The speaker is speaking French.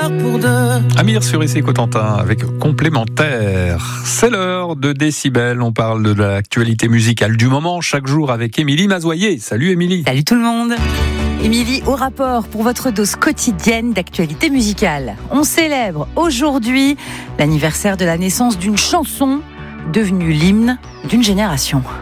pour deux. Amir sur ici Cotentin avec complémentaire. C'est l'heure de Décibel. On parle de l'actualité musicale du moment chaque jour avec Émilie Mazoyer. Salut Émilie. Salut tout le monde. Émilie, au rapport pour votre dose quotidienne d'actualité musicale. On célèbre aujourd'hui l'anniversaire de la naissance d'une chanson devenue l'hymne d'une génération.